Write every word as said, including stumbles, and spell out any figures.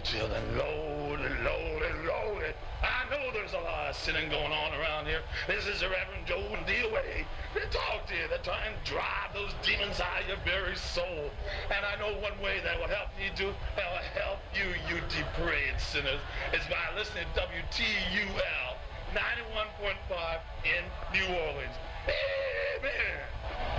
feeling loaded, loaded, loaded. I know there's a lot of sinning going on around here. This is the Reverend Joe and D-Way. They talk to you. They try and drive those demons out of your very soul. And I know one way that will help you do, that will help you, you depraved sinners, is by listening to W T U L ninety-one point five in New Orleans. Amen.